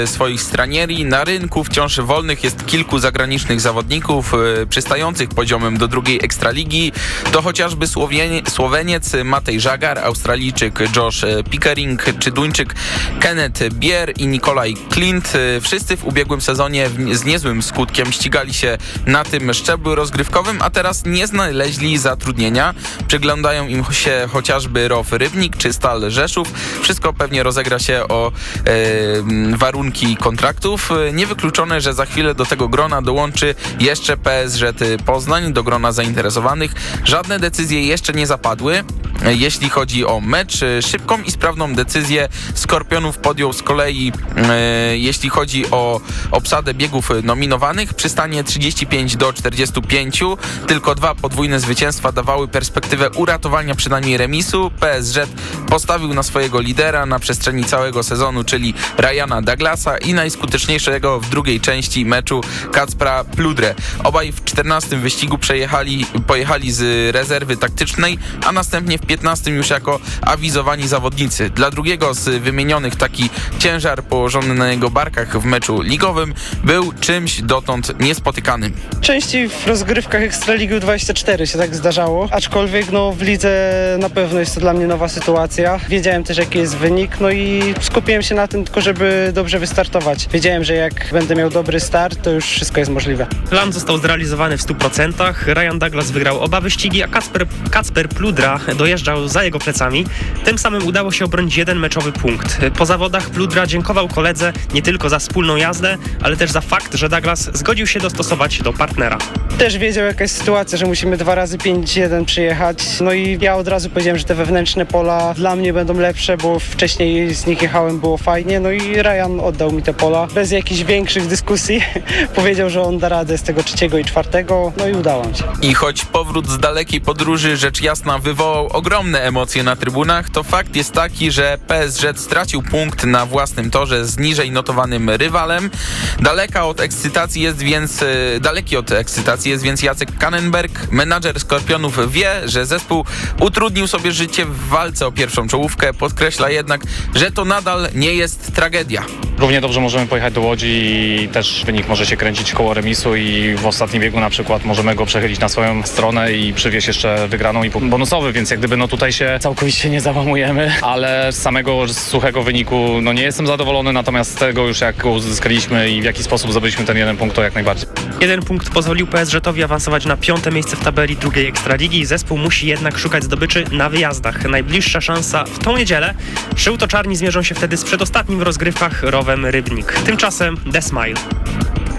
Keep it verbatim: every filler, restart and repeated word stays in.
swoich stranierii. Na rynku wciąż wolnych jest kilku zagranicznych zawodników y, przystających poziomem do drugiej Ekstraligi. To chociażby Słowienie, Słoweniec Matej Żagar, Australijczyk Josh Pickering czy Duńczyk Kenneth Bier i Nikolaj Klint. Y, wszyscy w ubiegłym sezonie w, z niezłym skutkiem ścigali się na tym szczeblu rozgrywkowym, a teraz nie znaleźli zatrudnienia. Przyglądają im się chociażby R O W Rybnik czy Stal Rzeszów. Wszystko pewnie rozegra się o y, warunki kontraktów. Niewykluczone, że za chwilę do tego grona dołączy jeszcze P S Z Poznań, do grona zainteresowanych. Żadne decyzje jeszcze nie zapadły. Jeśli chodzi o mecz, szybką i sprawną decyzję Skorpionów podjął z kolei, e, jeśli chodzi o obsadę biegów nominowanych, przy stanie trzydzieści pięć do czterdziestu pięciu. Tylko dwa podwójne zwycięstwa dawały perspektywę uratowania przynajmniej remisu. P S Z postawił na swojego lidera na przestrzeni całego sezonu, czyli Ryana Douglasa i najskuteczniejszego w drugiej części meczu Kacpra Pludre. Obaj w czternastym wyścigu przejechali, pojechali z rezerwy taktycznej, a następnie w piętnastym już jako awizowani zawodnicy. Dla drugiego z wymienionych taki ciężar położony na jego barkach w meczu ligowym był czymś dotąd niespotykanym. Częściej w rozgrywkach Ekstraligi U dwadzieścia cztery się tak zdarzało, aczkolwiek no, w lidze na pewno jest to dla mnie nowa sytuacja. Wiedziałem też, jaki jest wynik, no i skupiłem się na tym tylko, żeby dobrze wystartować. Wiedziałem, że jak będę miał dobry start, to już wszystko jest możliwe. Plan został zrealizowany w stu procentach. Ryan Douglas wygrał oba wyścigi, a Kacper, Kacper Pludra dojeżdżał za jego plecami. Tym samym udało się obronić jeden meczowy punkt. Po zawodach Pludra dziękował koledze nie tylko za wspólną jazdę, ale też za fakt, że Douglas zgodził się dostosować do partnera. Też wiedział, jaka jest sytuacja, że musimy dwa razy pięć jeden przyjechać. No i ja od razu powiedziałem, że te wewnętrzne pola dla mnie będą lepsze, bo wcześniej z nich jechałem, było fajnie. No i Ryan oddał mi te pola bez jakichś większych dyskusji. Powiedział, że on da radę z tego trzeciego i czwartego, no i udało mi się. I choć powrót z dalekiej podróży rzecz jasna wywołał ogromne emocje na trybunach, to fakt jest taki, że P S Z stracił punkt na własnym torze z niżej notowanym rywalem. Daleka od ekscytacji jest więc, daleki od ekscytacji jest więc Jacek Kannenberg. Menadżer Skorpionów wie, że zespół utrudnił sobie życie w walce o pierwszą czołówkę. Podkreśla jednak, że to nadal nie jest tragedia. Równie dobrze możemy pojechać do Łodzi i też wynik może się kręcić koło remisu i w ostatnim biegu na przykład możemy go przechylić na swoją stronę i przywieźć jeszcze wygraną i punkt bonusowy, więc jak gdyby no tutaj się całkowicie nie załamujemy, ale z samego suchego wyniku no nie jestem zadowolony, natomiast z tego już jak go uzyskaliśmy i w jaki sposób zdobyliśmy ten jeden punkt, to jak najbardziej. Jeden punkt pozwolił P S Z-owi awansować na piąte miejsce w tabeli drugiej Ekstraligi. Zespół musi jednak szukać zdobyczy na wyjazdach. Najbliższa szansa w tą niedzielę. Żółto-czarni zmierzą się wtedy z przedostatnim w rozgrywkach R O W-em Rybnik. Tymczasem The Smile.